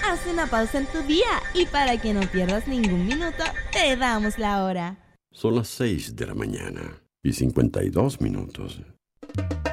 Haz una pausa en tu día y para que no pierdas ningún minuto, te damos la hora. Son las 6 de la mañana y 52 minutos.